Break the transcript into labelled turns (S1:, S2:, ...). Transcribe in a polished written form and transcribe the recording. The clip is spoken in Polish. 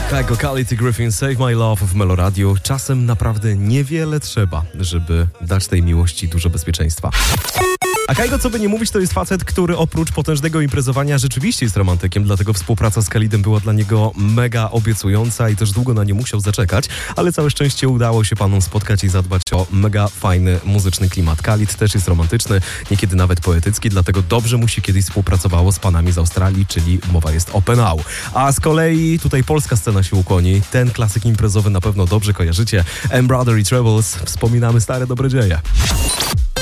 S1: Kaigo, Quality Griffin, Save My Love w Meloradiu. Czasem naprawdę niewiele trzeba, żeby dać tej miłości dużo bezpieczeństwa. A Kaigo, co by nie mówić, to jest facet, który oprócz potężnego imprezowania rzeczywiście jest romantykiem, dlatego współpraca z Khalidem była dla niego mega obiecująca i też długo na nie musiał zaczekać, ale całe szczęście udało się panom spotkać i zadbać o mega fajny muzyczny klimat. Khalid też jest romantyczny, niekiedy nawet poetycki, dlatego dobrze mu się kiedyś współpracowało z panami z Australii, czyli mowa jest o Penau. A z kolei tutaj polska scena się ukłoni. Ten klasyk imprezowy na pewno dobrze kojarzycie. M. Brother i Trebles. Wspominamy stare dobre dzieje.